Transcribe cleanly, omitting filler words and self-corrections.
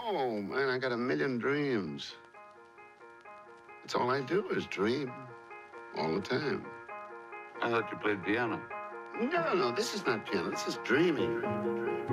Oh, man, I got a million dreams. That's all I do is dream. All the time. I thought you played piano. No, this is not piano. This is dreaming.